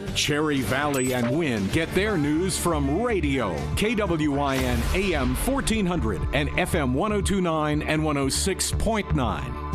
Cherry Valley and Wynn get their news from radio. KWYN AM 1400 and FM 1029 and 106.9.